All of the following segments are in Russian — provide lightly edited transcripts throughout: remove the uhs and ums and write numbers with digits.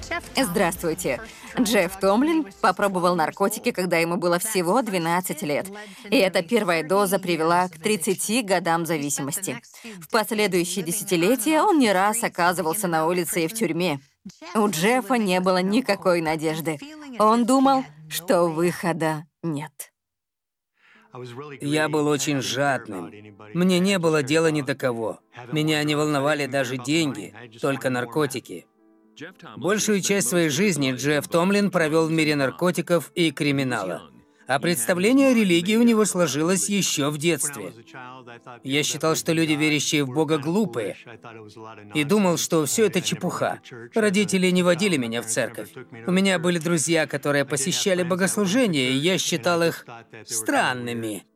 Здравствуйте. Джефф Томлин попробовал наркотики, когда ему было всего 12 лет. И эта первая доза привела к 30 годам зависимости. В последующие десятилетия он не раз оказывался на улице и в тюрьме. У Джеффа не было никакой надежды. Он думал, что выхода нет. Я был очень жадным. Мне не было дела ни до кого. Меня не волновали даже деньги, только наркотики. Большую часть своей жизни Джефф Томлин провел в мире наркотиков и криминала. А представление о религии у него сложилось еще в детстве. Я считал, что люди, верящие в Бога, глупые, и думал, что все это чепуха. Родители не водили меня в церковь. У меня были друзья, которые посещали богослужения, и я считал их странными.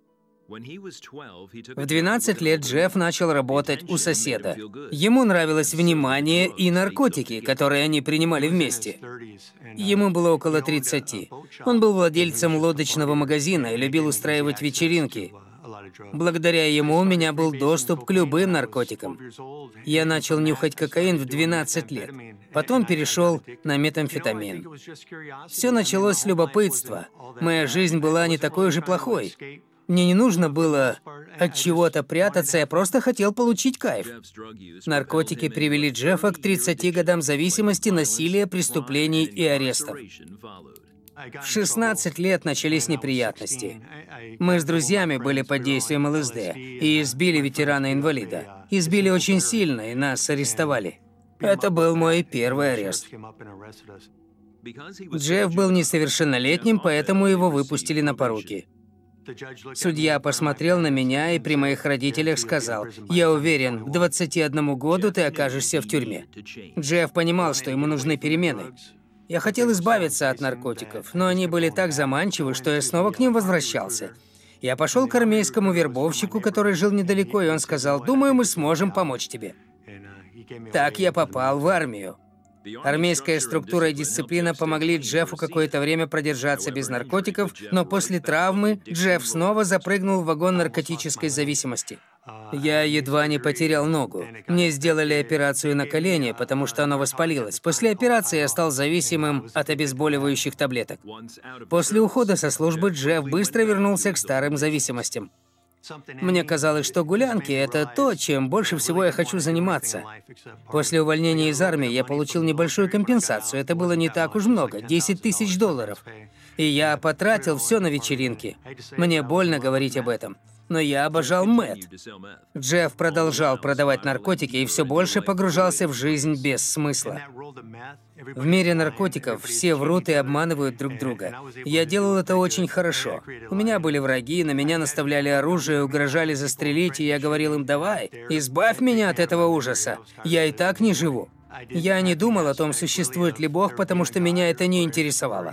В 12 лет Джефф начал работать у соседа. Ему нравилось внимание и наркотики, которые они принимали вместе. Ему было около 30. Он был владельцем лодочного магазина и любил устраивать вечеринки. Благодаря ему у меня был доступ к любым наркотикам. Я начал нюхать кокаин в 12 лет. Потом перешел на метамфетамин. Все началось с любопытства. Моя жизнь была не такой уж и плохой. Мне не нужно было от чего-то прятаться, я просто хотел получить кайф. Наркотики привели Джеффа к 30 годам зависимости, насилия, преступлений и арестов. В 16 лет начались неприятности. Мы с друзьями были под действием ЛСД и избили ветерана-инвалида. Избили очень сильно, и нас арестовали. Это был мой первый арест. Джефф был несовершеннолетним, поэтому его выпустили на поруки. Судья посмотрел на меня и при моих родителях сказал: «Я уверен, к 21 году ты окажешься в тюрьме». Джефф понимал, что ему нужны перемены. Я хотел избавиться от наркотиков, но они были так заманчивы, что я снова к ним возвращался. Я пошел к армейскому вербовщику, который жил недалеко, и он сказал: «Думаю, мы сможем помочь тебе». Так я попал в армию. Армейская структура и дисциплина помогли Джеффу какое-то время продержаться без наркотиков, но после травмы Джефф снова запрыгнул в вагон наркотической зависимости. Я едва не потерял ногу. Мне сделали операцию на колени, потому что оно воспалилось. После операции я стал зависимым от обезболивающих таблеток. После ухода со службы Джефф быстро вернулся к старым зависимостям. Мне казалось, что гулянки — это то, чем больше всего я хочу заниматься. После увольнения из армии я получил небольшую компенсацию. Это было не так уж много — $10 000. И я потратил все на вечеринки. Мне больно говорить об этом. Но я обожал мэт. Джефф продолжал продавать наркотики и все больше погружался в жизнь без смысла. В мире наркотиков все врут и обманывают друг друга. Я делал это очень хорошо. У меня были враги, на меня наставляли оружие, угрожали застрелить, и я говорил им: «Давай, избавь меня от этого ужаса. Я и так не живу». Я не думал о том, существует ли Бог, потому что меня это не интересовало.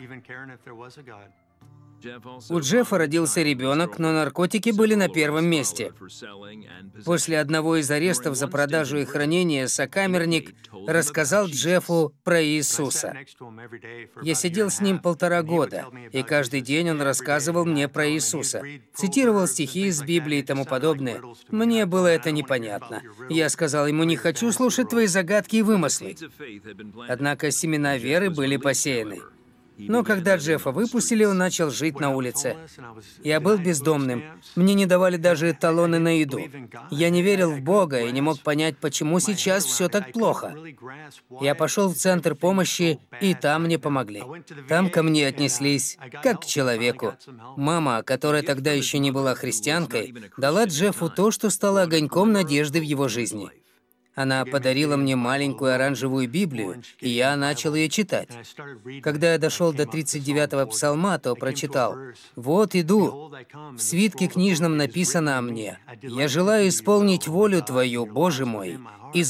У Джеффа родился ребенок, но наркотики были на первом месте. После одного из арестов за продажу и хранение сокамерник рассказал Джеффу про Иисуса. Я сидел с ним 1,5 года, и каждый день он рассказывал мне про Иисуса. Цитировал стихи из Библии и тому подобное. Мне было это непонятно. Я сказал ему: «Не хочу слушать твои загадки и вымыслы». Однако семена веры были посеяны. Но когда Джеффа выпустили, он начал жить на улице. Я был бездомным. Мне не давали даже талоны на еду. Я не верил в Бога и не мог понять, почему сейчас все так плохо. Я пошел в центр помощи, и там мне помогли. Там ко мне отнеслись как к человеку. Мама, которая тогда еще не была христианкой, дала Джеффу то, что стало огоньком надежды в его жизни. Она подарила мне маленькую оранжевую Библию, и я начал ее читать. Когда я дошел до 39-го псалма, то прочитал: «Вот иду, в свитке книжном написано о мне. Я желаю исполнить волю Твою, Боже мой, и